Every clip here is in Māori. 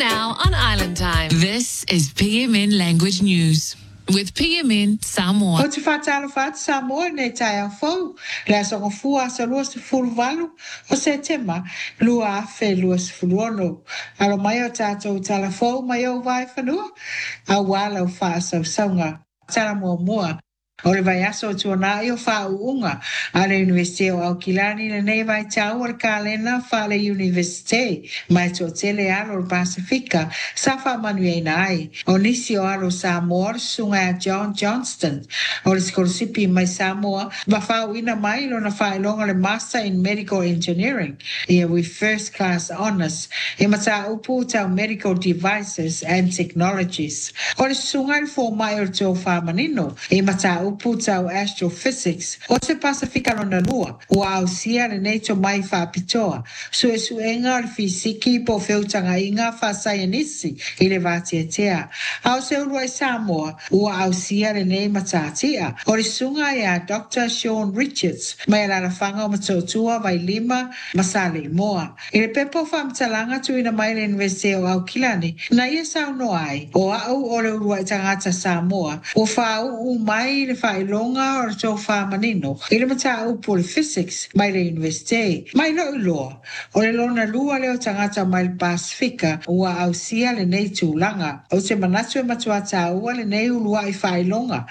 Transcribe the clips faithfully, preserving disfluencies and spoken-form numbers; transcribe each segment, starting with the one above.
now on Island Time. This is P M N Language News with P M N Samoa. O te whātalo whātu Samoa nei tai au whau. Lea songa fua sa lua se fuluwalu o September lua afe lua se fuluono. Alo mai o tātou tala whau mai o vai whanua. A wala o whaasau saunga. Tala mua mua. O le vai aso tuana i o whauunga a le Universite o Aukilani le nei vai tau o le kālena whale Universite mai tō tele alo le Pasifika sa whamanu e nai. O nisi o alo Samoa sunga a John Johnston o le skolosipi mai Samoa ma whauina mai lo na whailonga le Master in Medical Engineering ia with first class honours e mata upu tau Medical Devices and Technologies. O le sunga le fō mai o tō whamanino e mata uputau astrophysics o se Pasifika lona lua o au sia le neito mai whapitoa so e suenga le fisiki po whiutanga inga whasayanisi i le vati e tea au se urua i Samoa o au sia le nei matatia o le sunga ia Doctor Sean Richards mai la whanga o matotua vai lima masale moa i le pepo whamtalanga tuina mai le Universite o Aukilani na ia sau no ai o au o le urua i tangata Samoa o whau u mai le whailonga o le tō whamanino i le mata upo le physics mai le Universite mai no iloa o le lona lua leo tangata mai le Pasifika ua au sia le nei tūlanga o se manatu e matua tāua le nei ulua i whailonga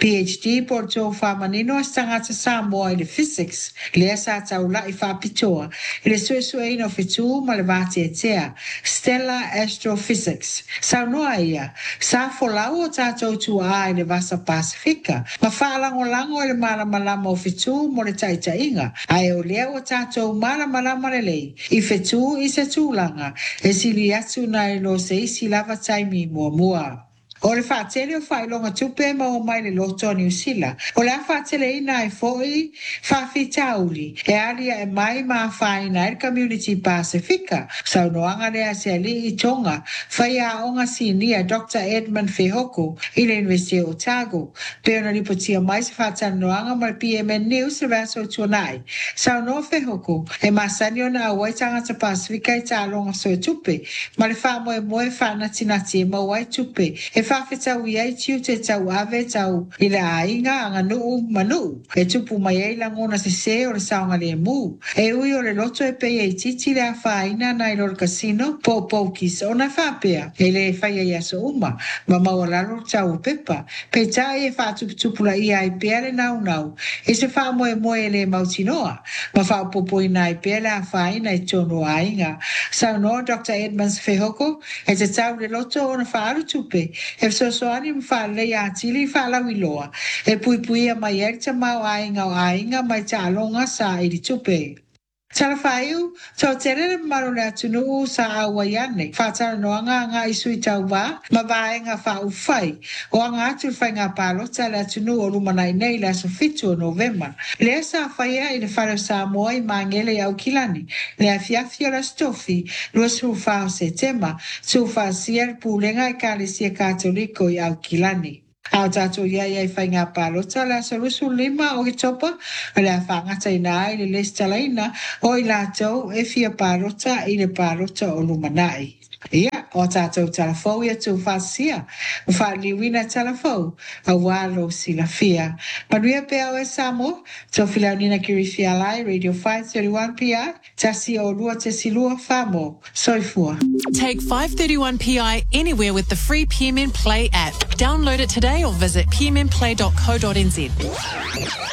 PhD po le tō whamanino as tangata Samoa i le physics le asa taula i whapitoa i le sue sue ino fitu ma le vati e tea Stellar Astrophysics sau noa ia sa folau o tātou tua a i le vasa Pasifika ma whaalango lango e le malamalama o fitu mo le taitainga ai o lea o tātou malamalama le lei i fitu i se tūlanga e sili atu na e lo se isi lava taimi mua mua. O le whaatele o whailonga tupe ma o mai le loto New Zealand. O le whaatele ina e foi whawhi tauli. E alia e mai ma whaina e Community Pasifika. Sau noanga lea se ali i tonga. Whai a onga sinia Doctor Edmund Fehoko i le Universite o Otago. Peona ripotia mai se whaatana noanga ma le P M N News le vaso tuanai. Sau no Fehoko e masani o na waitanga ta Pasifika i tālonga soe tupe. Ma le wha moe moe whana tinati e ma wai tupe. E whawhetau i ai tiu te tau ave tau i le ainga anga nuu manu. E tupu mai ei langona se se o le saonga le mu. E ui o le loto e pei e titi le a whaina na i lor casino po poukis o na whapea. E le whaia i aso uma. Ma maua lalo tau pepa. Pe tai e whatuputupula i ai pea le nau nau. E se wha moe moe le mautinoa. Ma whaupopo i nai pea le a whaina i tono ainga. Sau no Doctor Edmonds Fehoko e te tau le loto o na whaaru tupe. E so so ani mfale ya tili fala wiloa. E pui pui a mai ekta mau ainga o ainga mai talonga sa i tupe. Tala whaiu, tau tere maro le atunu sa awa yane. Whatara noanga nga isui tau wā, ma vāenga whau whai. O anga atu whai ngā pālota le atunu o rumanai nei le aso fitu o November. Le sa whaia i le whare Samoa i mangele au kilani. Le a fiafio la stofi, lua su whao se tema, su wha sier pūlenga i kālesia katoliko i au kilani. Au tātou ia ia i whai ngā pālota le asa rusu lima o ki topa le a whangata i nā i le lestalaina o i lātou e fia pālota i le pālota o lumanai. Ia, o tātou talafou ia tū whasia, o whaaliwina talafou, a wālo sila fia. Manuia pea o e Samo, tō whilaunina kiri fia lai, Radio five thirty-one P I, tasi o lua te silua whamo, soifua. Take five thirty-one P I anywhere with the free P M N Play app. Download it today or visit p m n play dot co dot n z.